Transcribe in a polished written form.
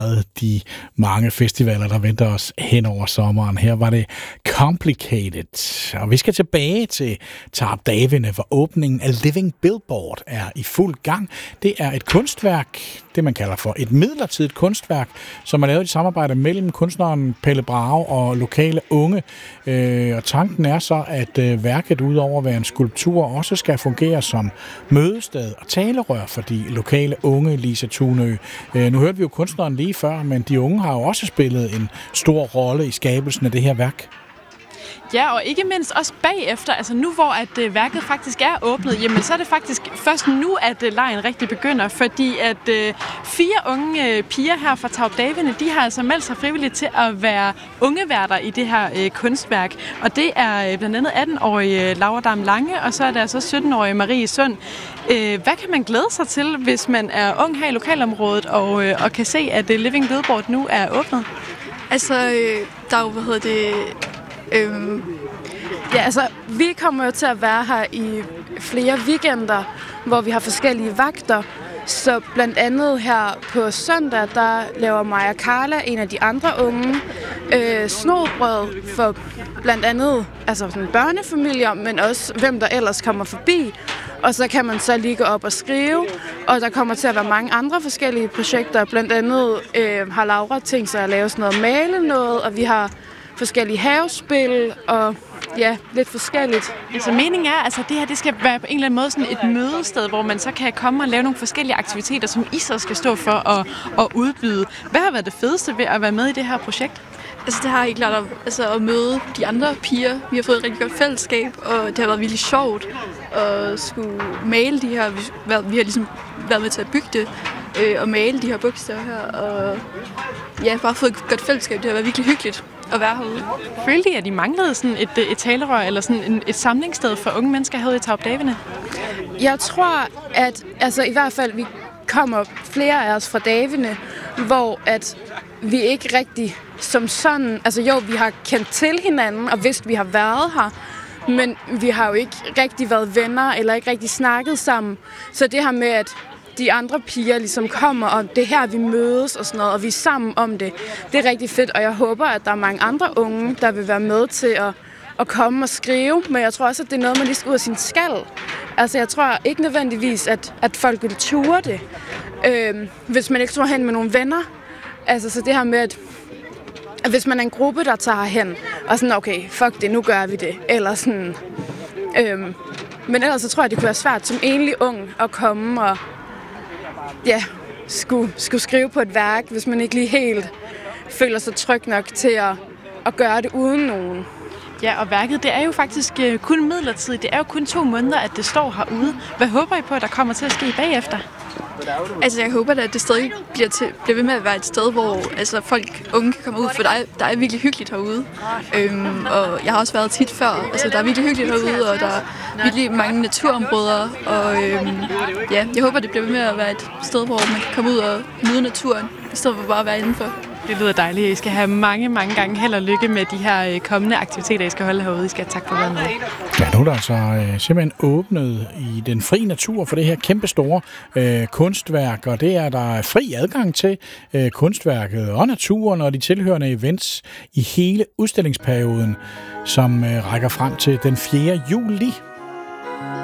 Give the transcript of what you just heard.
de mange festivaler, der venter os hen over sommeren. Her var det Complicated. Og vi skal tilbage til Tarp Davinde, hvor åbningen af Living Billboard er i fuld gang. Det er et kunstværk, det man kalder for et midlertidigt kunstværk, som er lavet i samarbejde mellem kunstneren Pelle Brage og lokale unge. Og tanken er så, at værket udover at være en skulptur også skal fungere som mødested og talerør for de lokale unge, Lisa Tunø. Nu hørte vi jo kunstneren lige før, men de unge har jo også spillet en stor rolle i skabelsen af det her værk. Ja, og ikke mindst også bagefter, altså nu hvor at værket faktisk er åbnet, jamen så er det faktisk først nu, at legen rigtig begynder, fordi at 4 unge piger her fra Tarp Davinde, de har altså meldt sig frivilligt til at være ungeværter i det her kunstværk, og det er blandt andet 18-årige Laura Dam Lange, og så er der så 17-årige Marie Sund. Hvad kan man glæde sig til, hvis man er ung her i lokalområdet og kan se, at Living Billboard nu er åbnet? Altså, der er jo, ja, altså, vi kommer jo til at være her i flere weekender, hvor vi har forskellige vagter. Så blandt andet her på søndag, der laver Maja Carla, en af de andre unge, snobrød for blandt andet altså sådan børnefamilier, men også hvem der ellers kommer forbi. Og så kan man så lige gå op og skrive, og der kommer til at være mange andre forskellige projekter. Blandt andet har Laura tænkt sig at lave sådan noget male noget, og vi har forskellige havespil og ja, lidt forskelligt. Altså meningen er, altså det her det skal være på en eller anden måde sådan et mødested, hvor man så kan komme og lave nogle forskellige aktiviteter, som I så skal stå for at udbyde. Hvad har været det fedeste ved at være med i det her projekt? Altså det har helt klart at møde de andre piger. Vi har fået et rigtig godt fællesskab, og det har været virkelig sjovt at skulle male de her. Vi har ligesom været med til at bygge det og male de her bogstaver her. Og ja, bare fået et godt fællesskab. Det har været virkelig hyggeligt at være herude. Følte I, at I manglede sådan et talerør eller sådan et samlingssted for unge mennesker herude i Tarp Davinde? Jeg tror, at altså i hvert fald vi kommer flere af os fra Davinde, hvor at vi ikke rigtig som sådan, altså jo, vi har kendt til hinanden og vidst, vi har været her, men vi har jo ikke rigtig været venner eller ikke rigtig snakket sammen. Så det her med, at de andre piger ligesom kommer, og det her, vi mødes og sådan noget, og vi er sammen om det, det er rigtig fedt, og jeg håber, at der er mange andre unge, der vil være med til at komme og skrive, men jeg tror også, at det er noget, man lige skal ud af sin skal. Altså, jeg tror ikke nødvendigvis, at folk vil ture det, hvis man ikke tror hen med nogle venner. Altså, så det her med, at hvis man er en gruppe, der tager hen, og sådan, okay, fuck det, nu gør vi det, eller sådan. Men ellers så tror jeg, det kunne være svært som enlig ung at komme og ja, skulle skrive på et værk, hvis man ikke lige helt føler sig tryg nok til at gøre det uden nogen. Ja, og værket, det er jo faktisk kun midlertidigt. Det er jo kun 2 måneder, at det står herude. Hvad håber I på, at der kommer til at ske bagefter? Altså, jeg håber, at det stadig bliver ved med at være et sted, hvor altså, unge kan komme ud, for der er virkelig hyggeligt herude. Og jeg har også været tit før. Altså, der er virkelig hyggeligt herude, og der er virkelig mange naturområder. Og ja, jeg håber, det bliver ved med at være et sted, hvor man kan komme ud og nyde naturen, i stedet for bare at være indenfor. Det lyder dejligt. I skal have mange, mange gange held og lykke med de her kommende aktiviteter, I skal holde herude. I skal have tak for at være med. Ja, nu er der altså simpelthen åbnet i den frie natur for det her kæmpestore kunstværk, og det er der fri adgang til kunstværket og naturen og de tilhørende events i hele udstillingsperioden, som rækker frem til den 4. juli.